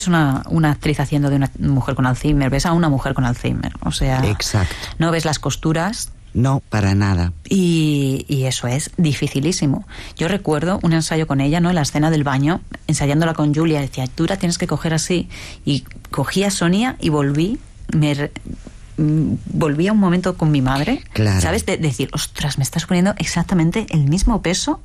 una actriz haciendo de una mujer con Alzheimer, ves a una mujer con Alzheimer, o sea, exacto. No ves las costuras. No, para nada. Y eso es dificilísimo. Yo recuerdo un ensayo con ella, ¿no? En la escena del baño, ensayándola con Julia, decía, tú la tienes que coger así. Y cogí a Sonia y volví a un momento con mi madre, claro. ¿Sabes? De decir, ostras, me estás poniendo exactamente el mismo peso.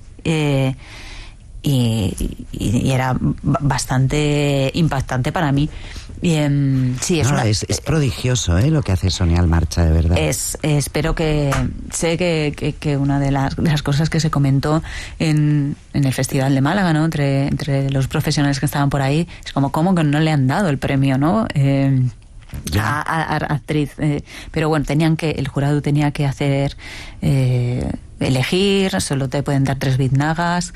Y era bastante impactante para mí. Sí, es prodigioso, lo que hace Sonia Almarcha, de verdad. Espero que... Sé que una de las cosas que se comentó en el Festival de Málaga, ¿no? Entre los profesionales que estaban por ahí, es como que no le han dado el premio, ¿no? A actriz. Pero bueno, el jurado tenía que hacer... elegir, solo te pueden dar 3 biznagas,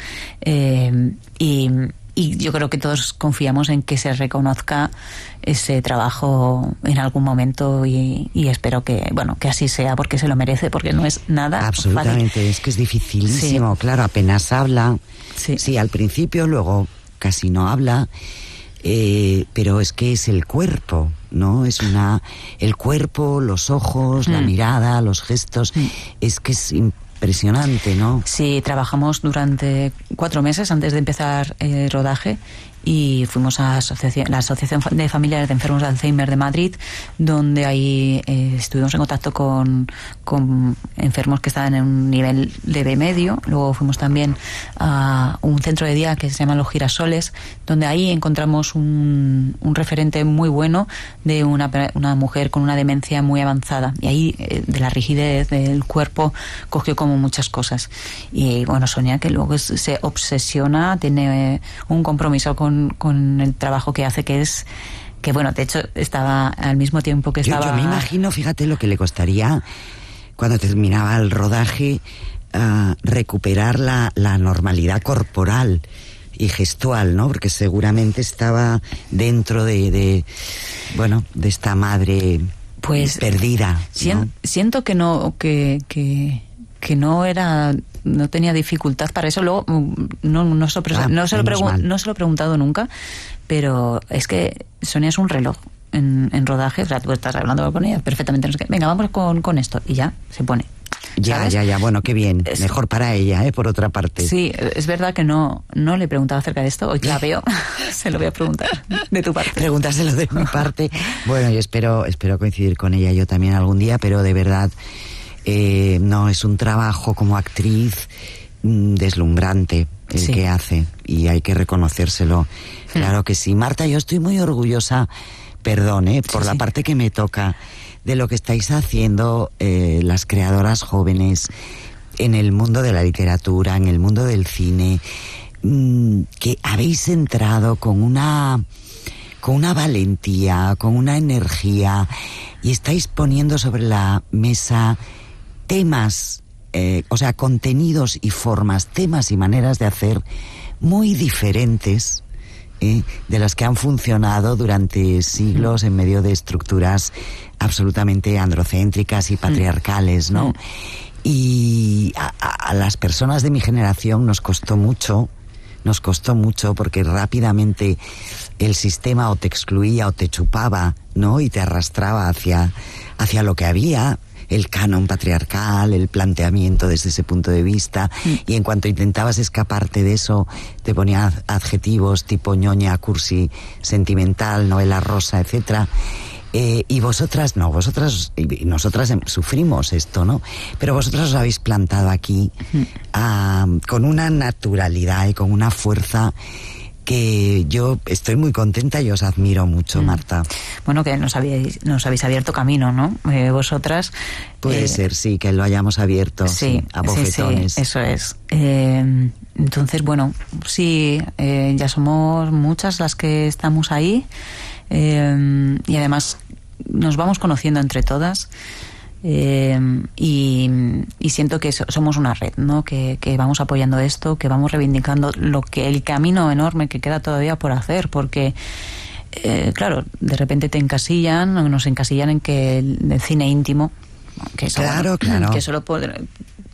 y yo creo que todos confiamos en que se reconozca ese trabajo en algún momento, y espero que así sea, porque se lo merece, porque no es nada absolutamente fácil. Es que es dificilísimo, sí. Claro, apenas habla, sí, al principio, luego casi no habla, pero es que es el cuerpo, ¿no? El cuerpo, los ojos, la mirada, los gestos, es que es impresionante, ¿no? Sí, trabajamos durante 4 meses antes de empezar el rodaje, y fuimos a la Asociación de Familiares de Enfermos de Alzheimer de Madrid, donde ahí estuvimos en contacto con enfermos que estaban en un nivel leve medio. Luego fuimos también a un centro de día que se llama Los Girasoles, donde ahí encontramos un referente muy bueno de una mujer con una demencia muy avanzada, y ahí de la rigidez del cuerpo cogió como muchas cosas. Y bueno, Sonia, que luego se obsesiona, tiene un compromiso con el trabajo que hace, que bueno, de hecho estaba al mismo tiempo que estaba... Yo me imagino, fíjate lo que le costaría cuando terminaba el rodaje recuperar la normalidad corporal y gestual, ¿no? Porque seguramente estaba dentro de esta madre pues perdida, ¿no? Siento que no no tenía dificultad para eso. Luego no se lo he preguntado nunca, pero es que Sonia es un reloj en rodaje. O sea, tú estás hablando con ella perfectamente, no sé qué. Venga, vamos con esto, y ya se pone. ¿Sabes? Ya, bueno, qué bien. Mejor para ella, por otra parte. Sí, es verdad que no le he preguntado acerca de esto. Hoy que la veo, se lo voy a preguntar de tu parte. Pregúntaselo de mi parte. Bueno, y espero coincidir con ella yo también algún día, pero de verdad... no, es un trabajo como actriz deslumbrante el que hace, y hay que reconocérselo. Claro que sí. Marta, yo estoy muy orgullosa, perdón, por la parte que me toca, de lo que estáis haciendo las creadoras jóvenes en el mundo de la literatura, en el mundo del cine, que habéis entrado con una valentía, con una energía, y estáis poniendo sobre la mesa temas, contenidos y formas, temas y maneras de hacer muy diferentes de las que han funcionado durante siglos en medio de estructuras absolutamente androcéntricas y patriarcales, ¿no? Y a las personas de mi generación nos costó mucho porque rápidamente el sistema o te excluía o te chupaba, ¿no? Y te arrastraba hacia lo que había, el canon patriarcal, el planteamiento desde ese punto de vista, y en cuanto intentabas escaparte de eso, te ponía adjetivos tipo ñoña, cursi, sentimental, novela rosa, etcétera. Y vosotras y nosotras sufrimos esto, ¿no? Pero vosotras os habéis plantado aquí con una naturalidad y con una fuerza que yo estoy muy contenta y os admiro mucho, Marta. Bueno, que nos habéis abierto camino, ¿no? Vosotras... Puede ser, sí, que lo hayamos abierto a bofetones. Sí, eso es. Entonces, bueno, sí, ya somos muchas las que estamos ahí, y además nos vamos conociendo entre todas. Y siento que somos una red, ¿no? Que vamos apoyando esto, que vamos reivindicando el camino enorme que queda todavía por hacer, porque claro, de repente nos encasillan en que el cine íntimo, que eso, claro. que solo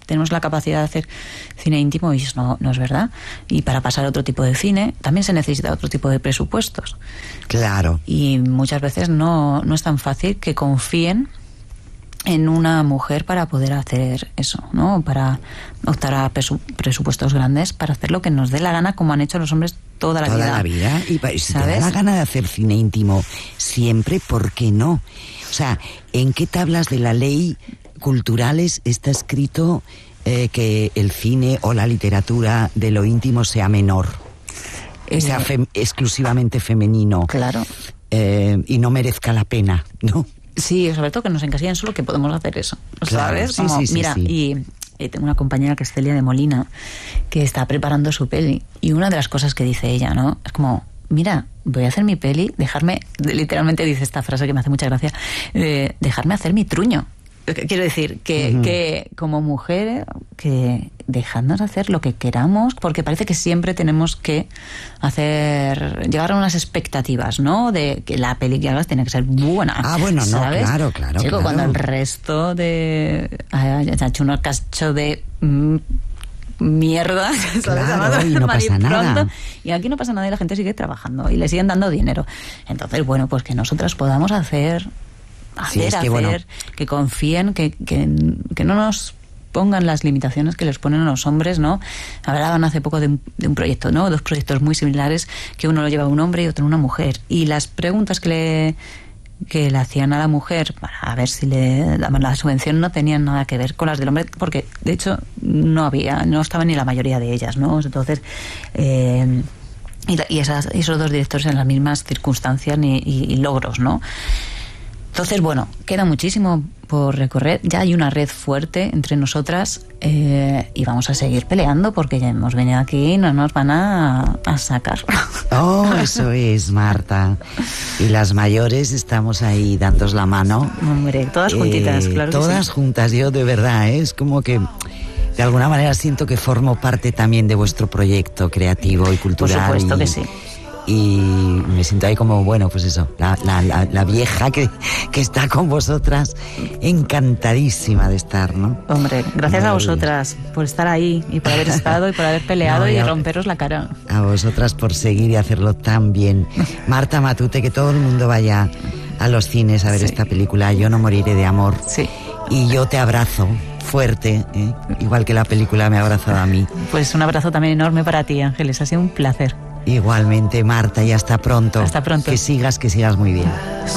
tenemos la capacidad de hacer cine íntimo, y eso no es verdad. Y para pasar a otro tipo de cine también se necesita otro tipo de presupuestos. Claro. Y muchas veces no es tan fácil que confíen en una mujer para poder hacer eso, ¿no? Para optar a presupuestos grandes para hacer lo que nos dé la gana, como han hecho los hombres toda la vida. Toda la vida. Y si te da la gana de hacer cine íntimo siempre, ¿por qué no? O sea, ¿en qué tablas de la ley culturales está escrito que el cine o la literatura de lo íntimo sea menor? Sea exclusivamente femenino. Claro. Y no merezca la pena, ¿no? Sí, sobre todo que nos encasillan solo que podemos hacer eso, ¿sabes? Claro, sí, mira, sí. Y tengo una compañera que es Celia de Molina, que está preparando su peli, y una de las cosas que dice ella, ¿no? Es como, mira, voy a hacer mi peli, literalmente dice esta frase que me hace mucha gracia, dejarme hacer mi truño. Quiero decir que como mujer, que dejadnos hacer lo que queramos, porque parece que siempre tenemos que llegar a unas expectativas, ¿no? De que la peli que hagas tiene que ser buena. Ah, bueno, ¿sabes? No, claro. Chico, claro. cuando el resto ha hecho un cacho de mierda, claro, y no pasa nada. Y aquí no pasa nada y la gente sigue trabajando y le siguen dando dinero. Entonces, bueno, pues que nosotras podamos hacer, que confíen, que no nos pongan las limitaciones que les ponen a los hombres, ¿no? Hablaban hace poco de un proyecto, ¿no? 2 proyectos muy similares, que uno lo lleva un hombre y otro una mujer. Y las preguntas que le hacían a la mujer para ver si le daban la subvención no tenían nada que ver con las del hombre, porque de hecho no estaban ni la mayoría de ellas, ¿no? Entonces, y esos 2 directores en las mismas circunstancias y logros, ¿no? Entonces, bueno, queda muchísimo por recorrer. Ya hay una red fuerte entre nosotras y vamos a seguir peleando porque ya hemos venido aquí y no nos van a sacar. Oh, eso es, Marta. Y las mayores estamos ahí dándos la mano. Hombre, todas juntitas, claro que sí. Todas juntas, yo de verdad, es como que de alguna manera siento que formo parte también de vuestro proyecto creativo y cultural. Por supuesto que sí. Y me siento ahí como, bueno, pues eso, la vieja que está con vosotras, encantadísima de estar, ¿no? Hombre, gracias a vosotras por estar ahí y por haber estado y por haber peleado y romperos la cara. A vosotras por seguir y hacerlo tan bien. Marta Matute, que todo el mundo vaya a los cines a ver esta película, Yo no moriré de amor. Sí. Y yo te abrazo fuerte, igual que la película me ha abrazado a mí. Pues un abrazo también enorme para ti, Ángeles, ha sido un placer. Igualmente, Marta, y hasta pronto. Hasta pronto. Que sigas muy bien.